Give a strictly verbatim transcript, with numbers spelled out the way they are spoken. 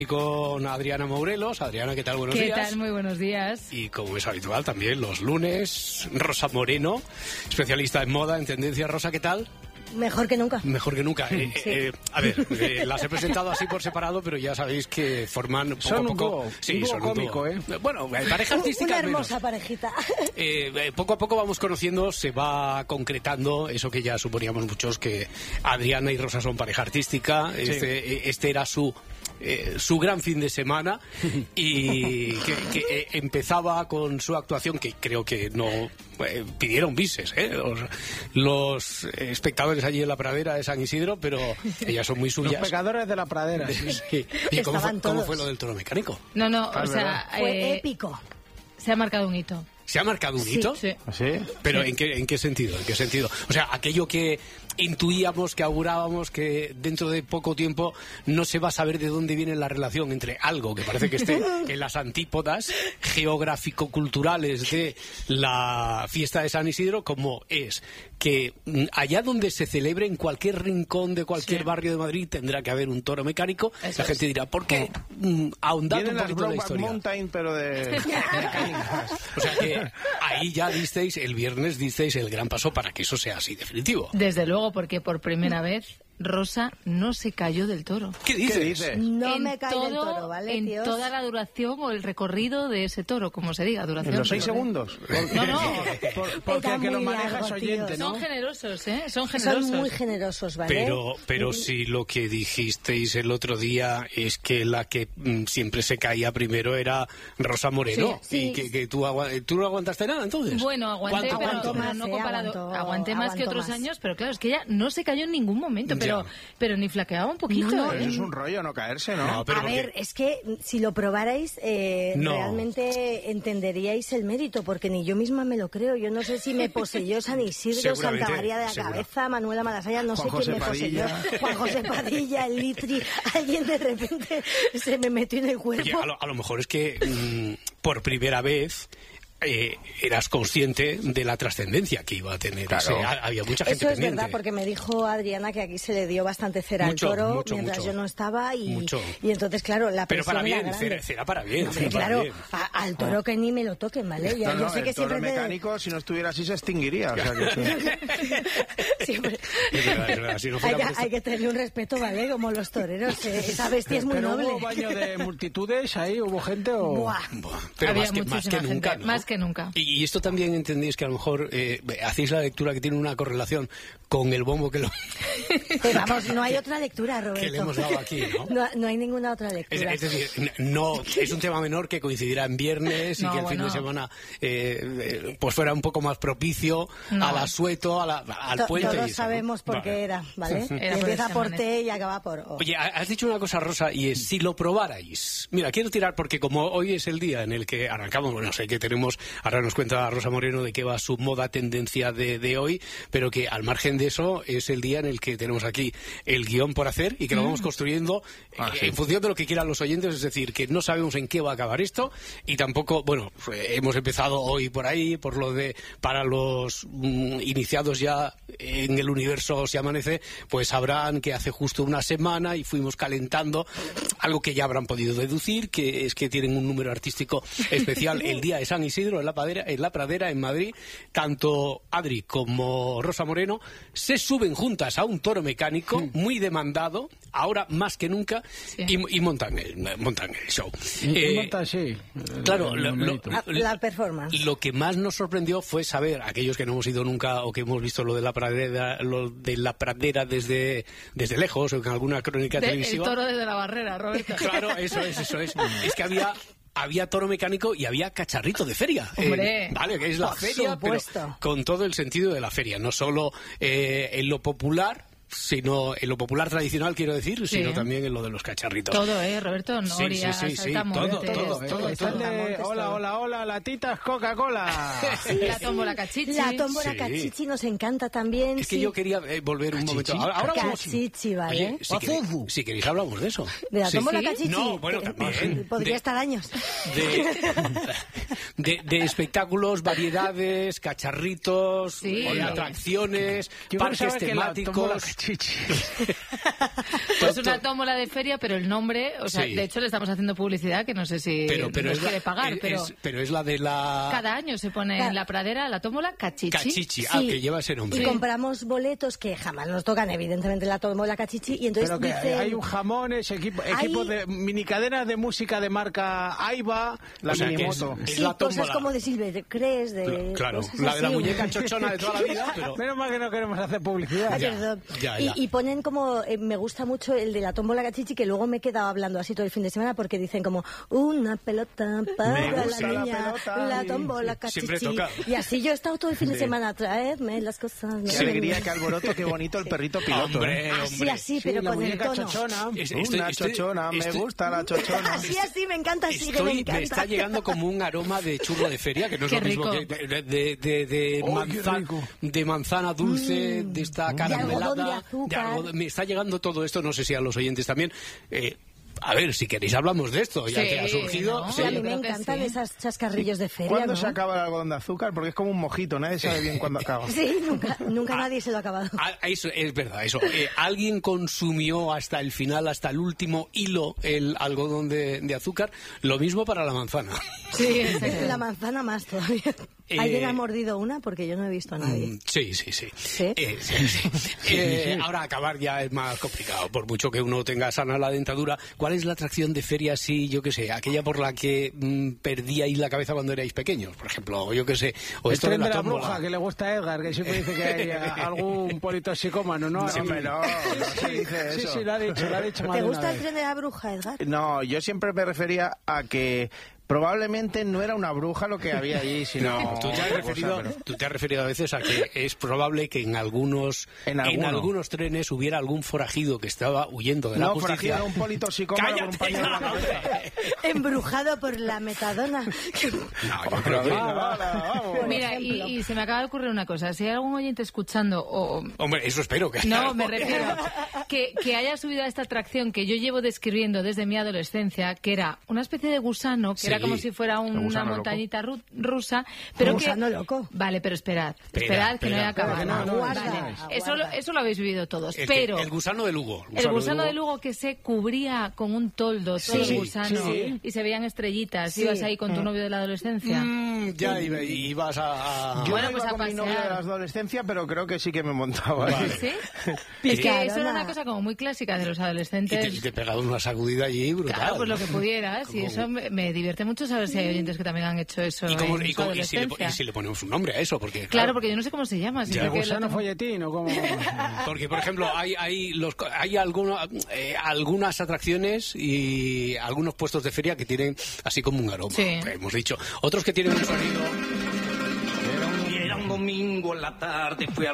Y con Adriana Morelos. Adriana, ¿qué tal? Buenos ¿Qué días. ¿Qué tal? Muy buenos días. Y como es habitual también los lunes, Rosa Moreno, especialista en moda, en tendencia. Rosa, ¿qué tal? Mejor que nunca. Mejor que nunca. Eh, Sí. eh, a ver, eh, las he presentado así por separado, pero ya sabéis que forman poco son a poco... Un dúo, sí, un dúo son un cómico, dúo. ¿eh? Bueno, pareja artística Una al menos. hermosa parejita. Eh, eh, poco a poco vamos conociendo, se va concretando eso que ya suponíamos muchos, que Adriana y Rosa son pareja artística. Sí. Este, eh, este era su... Eh, su gran fin de semana y que, que eh, empezaba con su actuación, que creo que no eh, pidieron bises ¿eh? los, los espectadores allí en la pradera de San Isidro, pero ellas son muy suyas. Los pecadores de la pradera. Sí. Sí. Oye, ¿cómo, fue, Estaban ¿Cómo todos. fue lo del toro mecánico? No, no, Ah, o sea, ¿verdad? Fue eh, épico. se ha marcado un hito. ¿Se ha marcado un hito? Sí. ¿Sí? ¿Pero en qué, en qué sentido? ¿En qué sentido? O sea, aquello que intuíamos, que augurábamos, que dentro de poco tiempo no se va a saber de dónde viene la relación entre algo que parece que esté en las antípodas geográfico-culturales de la fiesta de San Isidro, como es que mm, allá donde se celebre, en cualquier rincón de cualquier Sí. barrio de Madrid, tendrá que haber un toro mecánico. Eso La gente es. dirá, ¿por qué? Mm, ahondando Vienen un las poquito en la Brokeback historia. Mountain, pero de mecánicas. O sea que ahí ya disteis, el viernes disteis el gran paso para que eso sea así definitivo. Desde luego, porque por primera vez Rosa no se cayó del toro. ¿Qué dices? ¿Qué dices? No en me cae del todo- toro, ¿vale, En tíos? toda la duración o el recorrido de ese toro, como se diga, duración. ¿En los seis recorrido. segundos? No, no. Por- porque Era el que lo muy maneja largo, es oyente, tío. ¿no? Son generosos, ¿eh? Son generosos. Son muy generosos, ¿vale? Pero, pero si lo que dijisteis el otro día es que la que mm, siempre se caía primero era Rosa Moreno, Sí, y sí. que, que tú, agua- tú no aguantaste nada, entonces. Bueno, aguanté, ¿Cuánto, pero, cuánto? pero más, no eh, comparado. aguantó- aguanté más que aguantó otros más. años, pero claro, es que ella no se cayó en ningún momento, pero, Ya. pero ni flaqueaba un poquito. No, no, ¿eh? Pero eso es un rollo, no caerse, ¿no? No, pero a porque- ver, es que si lo probarais, eh, No. realmente entenderíais el mérito, porque ni yo misma me lo creo. Yo no sé si me poseyó San Isidro, Seguramente, Santa María de la seguro. Cabeza, Manuela Malasaya, no Juan sé José quién me poseyó. Padilla. Juan José Padilla, el Litri, alguien de repente se me metió en el cuerpo. Oye, a lo, a lo mejor es que mm, por primera vez eh, eras consciente de la trascendencia que iba a tener. Claro. O sea, ha- había mucha gente Eso es pendiente. verdad, porque me dijo Adriana que aquí se le dio bastante cera Mucho, al toro mucho, mientras mucho. yo no estaba y, Mucho. y entonces, claro, la Pero presión para era bien, grande. cera, cera para bien. Hombre, cera para claro, bien. a- al toro que ni me lo toquen, ¿vale? Ya, No, yo no, sé que el toro siempre te- mecánico, si no estuviera así, se extinguiría. O sea que sí. siempre- Es verdad, es verdad, si no hay, fuera que, por esto- hay que tenerle un respeto, ¿vale? Como los toreros. eh, Esa bestia es muy Pero noble. hubo baño de multitudes ahí, hubo gente o... Buah. Buah, pero Había más que, más muchísima que nunca, gente, ¿no? más que nunca. Y, y esto también entendéis que a lo mejor eh, hacéis la lectura que tiene una correlación con el bombo que, lo, Pero vamos, no hay otra lectura, Roberto. que le hemos dado aquí, ¿no? No, no hay ninguna otra Es, lectura. es decir, n- no es un tema menor que coincidirá en viernes y No, que el fin de bueno. semana eh, eh, pues fuera un poco más propicio No. al asueto, a la- al To- puente. y Todos eso, ¿no? sabemos por Vale. qué era, ¿vale? Era por Empieza ese por amanecer. T y acaba por O. Oye, ha- has dicho una cosa, Rosa, y es, si lo probarais... Mira, quiero tirar, porque como hoy es el día en el que arrancamos, bueno, sé que tenemos, ahora nos cuenta Rosa Moreno de qué va su moda tendencia de, de hoy, pero que al margen de eso es el día en el que tenemos aquí el guión por hacer y que lo vamos construyendo Ah, eh, sí. en función de lo que quieran los oyentes, es decir, que no sabemos en qué va a acabar esto y tampoco, bueno, eh, hemos empezado hoy por ahí, por lo de, para los mm, iniciados ya en el universo Se Amanece, pues sabrán que hace justo una semana y fuimos calentando algo que ya habrán podido deducir, que es que tienen un número artístico especial el día de San Isidro en la pradera, en la pradera en Madrid. Tanto Adri como Rosa Moreno se suben juntas a un toro mecánico muy demandado, ahora más que nunca, Sí. y, y montan, el, montan el show. Y- y Eh, monta así. Claro, el lo, lo- numerito. La- la performance. lo que más nos sorprendió fue saber, aquellos que no hemos ido nunca o que hemos visto lo de la pradera, lo de la pradera desde, desde lejos o en alguna crónica De- el televisiva. toro desde la barrera, Roberto. Claro, eso es, eso es. Es que había había toro mecánico y había cacharrito de feria. Hombre. Eh, vale, que es la Por feria, supuesto. pero con todo el sentido de la feria, no solo eh, en lo popular, sino en lo popular tradicional, quiero decir, Sí. sino también en lo de los cacharritos. Todo, ¿eh, Roberto? Sí, Noria, sí, sí, sí, saltamontes. todo, todo, Eh, todo, están todo. de, Montes, hola, todo. hola, hola, latitas Coca-Cola. La tómbola cachichi. La tómbola Sí. cachichi nos encanta también. Es que sí. yo quería eh, volver un momento. Ahora, ahora vamos. Cachichi, ¿vale? Oye, si queréis, Azuzu. si queréis hablamos de eso. De la Sí. tómbola ¿Sí? cachichi. No, bueno, eh, también. Podría De- estar años. de, de, de espectáculos, variedades, cacharritos, Sí. eh, atracciones, Yo parques pensaba que la temáticos. tómbola cachichi. Pues una tómbola de feria, pero el nombre, o sea, Sí. de hecho le estamos haciendo publicidad que no sé si Pero, pero, nos es la, quiere pagar, es- pero es- pero es la de la... cada año se pone Ca- en la pradera la tómbola cachichi. Cachichi, ah, Sí. que lleva ese nombre. Y compramos boletos que jamás nos tocan, evidentemente, la tómbola cachichi. Y entonces Pero que dicen, hay un jamones, equipo, Hay- equipos de minicadenas de música de marca Aiba, la O sea, que es- minimoto. es sí, la cosas tómbola. como de Silvercrest, de Claro, cosas la de la así, muñeca un- chochona de toda la vida, pero... Menos mal que no queremos hacer publicidad. Ay, Ya, perdón. ya, Y, ya. y ponen como, eh, me gusta mucho el de la tómbola cachichi, que luego me he quedado hablando así todo el fin de semana porque dicen como, una pelota para Me la gusta la niña, pelota. la Y- tómbola Siempre cachichi. toca. Y así yo he estado todo el fin de semana, traedme las cosas. Qué alegría, qué alboroto, qué bonito el perrito piloto. Hombre, ¿eh? Así, hombre. así, Sí, pero la con el muñeca tono. chochona. Es- estoy- una estoy- chochona, me estoy- gusta la chochona. Así, así, me encanta, así que me Estoy, encanta. me está llegando como un aroma de churro de feria, que no es Qué lo mismo rico. que de, de, de, de Oh, manza- qué rico. de manzana dulce, de esta caramelada. algodón de azúcar. algodón- me está llegando todo esto, no sé si a los oyentes también. Eh, a ver, si queréis hablamos de esto, ya Sí, que ha surgido. ¿no? Sí, a Sí. mí me creo que encantan sí. esas chascarrillos de feria, ¿Cuándo ¿no? se acaba el algodón de azúcar? Porque es como un mojito, nadie sabe bien cuándo acaba. Sí, nunca, nunca nadie se lo ha acabado. Ah, eso es verdad, eso. Eh, alguien consumió hasta el final, hasta el último hilo, el algodón de, de azúcar. Lo mismo para la manzana. Sí, exacto. La manzana más todavía. Eh, ¿Alguien ha mordido una? Porque yo no he visto a nadie. Mm, Sí, sí, sí. ¿Sí? Eh, sí, sí. Eh, ahora acabar ya es más complicado, por mucho que uno tenga sana la dentadura. ¿Cuál es la atracción de feria, sí, yo qué sé, aquella por la que mm, perdíais la cabeza cuando erais pequeños, por ejemplo, o yo qué sé, o El esto de tren la de la tómbola? bruja, que le gusta a Edgar, que siempre dice que hay a- algún politoxicómano, ¿no? No, hombre, no, no se dice Sí, eso. sí, lo ha dicho, lo ha dicho más ¿Te de una gusta el vez. tren de la bruja, Edgar? No, yo siempre me refería a que probablemente no era una bruja lo que había allí, sino... No, tú te, has otra referido, cosa, pero- tú te has referido a veces a que es probable que en algunos En alguno. algunos trenes hubiera algún forajido que estaba huyendo de la No, justicia. forajido era un politoxicómano con un ¡Cállate! pañuelo en la cabeza. Embrujado por la metadona. No, yo creo que... Venga, va, vamos. Por Mira, y, ejemplo. y se me acaba de ocurrir una cosa. Si hay algún oyente escuchando, o Hombre, eso espero que haya no, algo. me refiero, que, que haya subido a esta atracción que yo llevo describiendo desde mi adolescencia, que era una especie de gusano, que Sí, era como si fuera un- el una gusano montañita ru- rusa, pero Un que... gusano loco. Vale, pero esperad, Espera, esperad que no he espera. acabado. Espera, que no, no, Vale, aguarda, eso, lo, aguarda. eso lo habéis vivido todos, El, que- pero... el gusano de Lugo. El gusano de Lugo que se cubría con un toldo, todo Sí, el gusano, sí. y se veían estrellitas. Sí. Ibas ahí con tu novio de la adolescencia. Mm, ya iba- ibas a... a- Yo Bueno, no pues iba a con mi novia de pasear. la adolescencia, pero creo que sí que me montaba. ¿eh? Vale. ¿Sí? Y- Es que eso era Picarona. una cosa como muy clásica de los Y adolescentes. te, y te pegaba una sacudida allí brutal. Claro, pues lo que pudieras. Y Como- eso me, me divierte mucho saber si hay oyentes que también han hecho eso ¿Y, cómo- en y su cómo- y si le, po- adolescencia. y si le ponemos un nombre a eso? Porque, Claro, porque yo no sé cómo se llama. Ya, siempre que lo Gusano tengo- folletín o como... Porque, por ejemplo, hay, hay, los, hay alguno- eh, algunas atracciones y algunos puestos de feria que tienen así como un aroma, Sí. que hemos dicho. Otros que tienen un sonido... Y era un domingo en la tarde, fui al